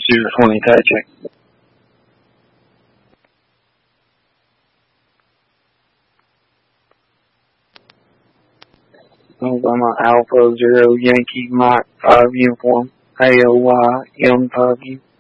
020, tag check. Alabama Alpha 0 Yankee Mike 5 Uniform AOY M Puggy